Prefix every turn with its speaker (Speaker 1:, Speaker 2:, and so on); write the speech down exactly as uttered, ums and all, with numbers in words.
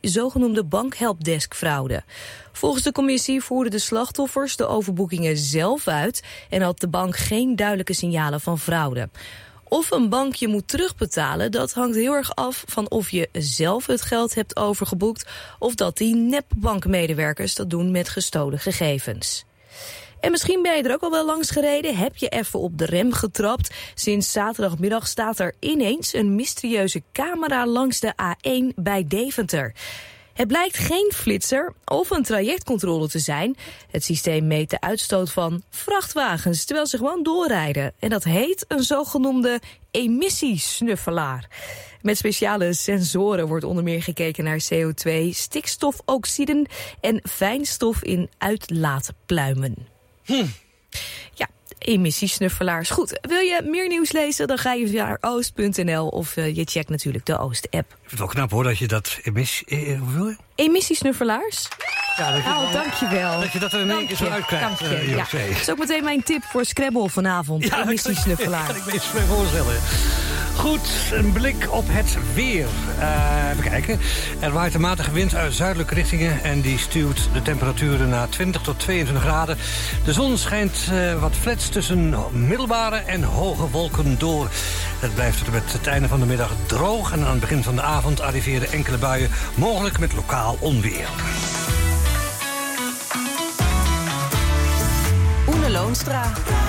Speaker 1: zogenoemde bankhelpdesk-fraude. Volgens de commissie voerden de slachtoffers de overboekingen zelf uit en had de bank geen duidelijke signalen van fraude. Of een bank je moet terugbetalen, dat hangt heel erg af van of je zelf het geld hebt overgeboekt of dat die nepbankmedewerkers dat doen met gestolen gegevens. En misschien ben je er ook al wel langs gereden, heb je even op de rem getrapt. Sinds zaterdagmiddag staat er ineens een mysterieuze camera langs de A één bij Deventer. Het blijkt geen flitser of een trajectcontrole te zijn. Het systeem meet de uitstoot van vrachtwagens terwijl ze gewoon doorrijden. En dat heet een zogenoemde emissiesnuffelaar. Met speciale sensoren wordt onder meer gekeken naar C O twee, stikstofoxiden en fijnstof in uitlaatpluimen.
Speaker 2: Hm.
Speaker 1: Ja, emissiesnuffelaars. Goed, wil je meer nieuws lezen, dan ga je naar oost punt n l of uh, je checkt natuurlijk de Oost-app.
Speaker 2: Ik vind het wel knap hoor, dat je dat emissie... Eh, hoe wil je?
Speaker 1: Emissiesnuffelaars?
Speaker 2: Ja, dat je,
Speaker 1: Oh, dankjewel.
Speaker 2: Dat je dat er in één keer zo uitkrijgt.
Speaker 1: Dank je,
Speaker 2: Uh,
Speaker 1: ja. Dat is ook meteen mijn tip voor Scrabble vanavond.
Speaker 2: Ja,
Speaker 1: Emissiesnuffelaar.
Speaker 2: Dat kan ik me eens voorstellen. Goed, een blik op het weer. Uh, even kijken. Er waait een matige wind uit zuidelijke richtingen en die stuwt de temperaturen naar twintig tot tweeëntwintig graden. De zon schijnt uh, wat flats tussen middelbare en hoge wolken door. Het blijft tot en met het einde van de middag droog en aan het begin van de avond arriveren enkele buien, mogelijk met lokaal onweer.
Speaker 1: Oene Loonstra.